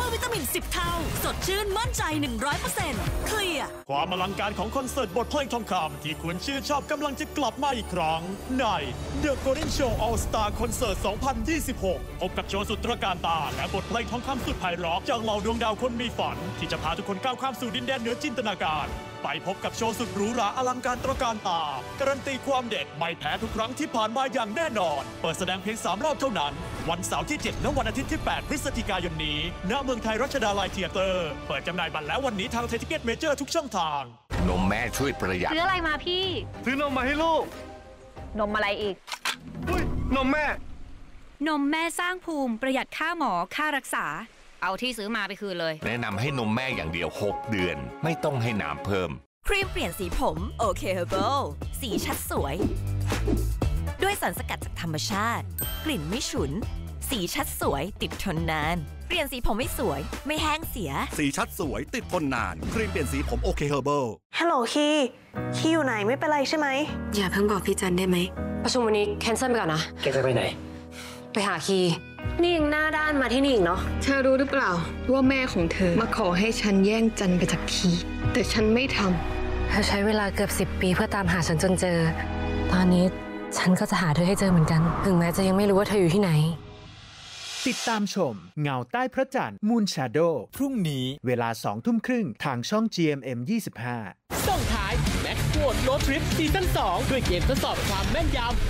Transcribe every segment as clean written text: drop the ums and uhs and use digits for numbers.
ร์วิตามิน10 เท่าสดชื่นมั่นใจ 100% เคลียร์ความอลังการของคอนเสิร์ตบทเพลงทองคำที่คุณชื่นชอบกำลังจะกลับมาอีกครั้งใน The Golden Show All Star Concert 2026 พบกับโชว์สุดตระการตาและบทเพลงทองคำสุดไพเราะจากเหล่าดวงดาวคนมีฝันที่จะพาทุกคนก้าวข้ามสู่ดินแดนเหนือจินตนาการไปพบกับโชว์สุดหรูหราอลังการตระการตาการันตีความเด็ดไม่แพ้ทุกครั้งที่ผ่านมาอย่างแน่นอนเปิดแสดงเพียง3 รอบเท่านั้นวันเสาร์ที่7และวันอาทิตย์ที่8พฤศจิกายนนี้ณเมืองไทยรัชดาลัยเธียเตอร์เปิดจำหน่ายบัตรแล้ววันนี้ทางไทยทิเก็ตเมเจอร์ทุกช่องทางนมแม่ช่วยประหยัดซื้ออะไรมาพี่ซื้อนมมาให้ลูกนมอะไรอีกนมแม่นมแม่สร้างภูมิประหยัดค่าหมอค่ารักษาเอาที่ซื้อมาไปคืนเลยแนะนำให้นมแม่อย่างเดียว6 เดือนไม่ต้องให้น้ำเพิ่มครีมเปลี่ยนสีผมโอเคเฮอร์เบิลสีชัดสวยด้วยสารสกัดจากธรรมชาติกลิ่นไม่ฉุนสีชัดสวยติดทนนานเปลี่ยนสีผมไม่สวยไม่แห้งเสียสีชัดสวยติดทนนานครีมเปลี่ยนสีผมโอเคเฮอร์เบิลฮัลโหลคีอยู่ไหนไม่เป็นไรใช่ไหมอย่าเพิ่งบอกพี่จันได้ไหมประชุมวันนี้แคนเซิลไปก่อนนะแกจะไปไหนไปหาคีนี่ยังหน้าด้านมาที่นี่อีกเนาะเธอรู้หรือเปล่าว่าแม่ของเธอมาขอให้ฉันแย่งจันไปจากคีแต่ฉันไม่ทำเธอใช้เวลาเกือบ10 ปีเพื่อตามหาฉันจนเจอตอนนี้ฉันก็จะหาเธอให้เจอเหมือนกันถึงแม้จะยังไม่รู้ว่าเธออยู่ที่ไหนติดตามชมเงาใต้พระจันทร์ Moon Shadow พรุ่งนี้เวลา 20:30 ทางช่อง GMM 25 ส่งท้ายแม็กซ์โหวตโรดทริปซีซั่น 2 ด้วยเกมทดสอบความแม่นยำ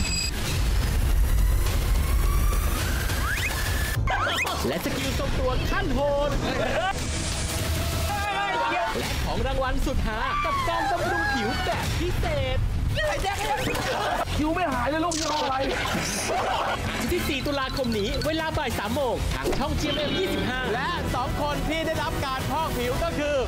และสกิลทรงตัวขั้นโหดและของรางวัลสุดหากับการบำรุงผิวแบบพิเศษคิวไม่หายเลยลูกยังอะไรที่4 ตุลาคมนี้เวลาบ่าย 3 โมงทางช่อง GMM 25และ2 คนที่ได้รับการพอกผิวก็คือ